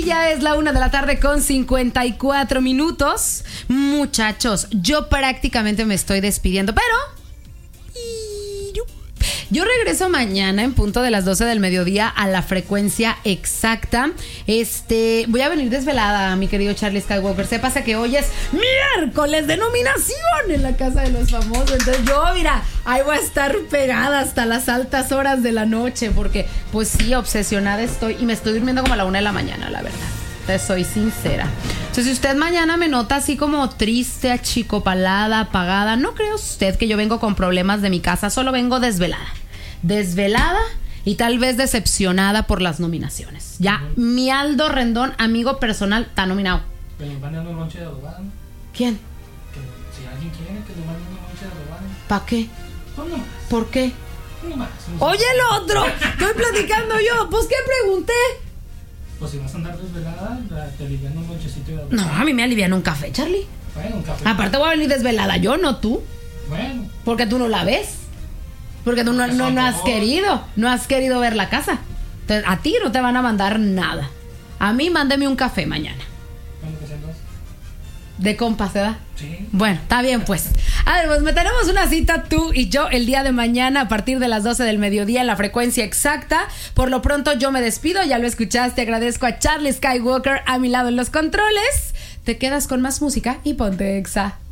ya es la 1:54 p.m. Muchachos, yo prácticamente me estoy despidiendo, pero yo regreso mañana en punto de las 12 del mediodía a la frecuencia exacta. Voy a venir desvelada, mi querido Charlie Skywalker. Sépase que hoy es miércoles de nominación en la Casa de los Famosos. Entonces yo, mira, ahí voy a estar pegada hasta las altas horas de la noche, porque pues sí, obsesionada estoy y me estoy durmiendo como a la 1 de la mañana, la verdad. Te soy sincera. Entonces, si usted mañana me nota así como triste, achicopalada, apagada, no cree usted que yo vengo con problemas de mi casa, solo vengo desvelada. Desvelada y tal vez decepcionada por las nominaciones. Ya, mi Aldo Rendón, amigo personal, está nominado. Que le manden un lonche de adobada, ¿no? ¿Quién? Que si alguien quiere, que le manden un lonche de adobada. ¿Para qué? Pues no más. ¿Por qué? No más. Oye, el otro. Estoy platicando yo. Pues, ¿qué pregunté? Pues si vas a andar desvelada, te alivian un lonchecito de adobada. No, a mí me alivian un café, Charlie. Bueno, un café. Aparte voy a venir desvelada yo, no tú. Bueno. Porque tú no la ves. Porque tú no has querido. No has querido ver la casa. Entonces, a ti no te van a mandar nada. A mí, mándeme un café mañana. ¿Cuándo que sean dos? De compas, ¿verdad? Sí. Bueno, está bien, pues. A ver, pues me tenemos una cita tú y yo el día de mañana a partir de las 12 del mediodía en la frecuencia exacta. Por lo pronto yo me despido, ya lo escuchaste. Agradezco a Charlie Skywalker a mi lado en los controles. Te quedas con más música y ponte Exa.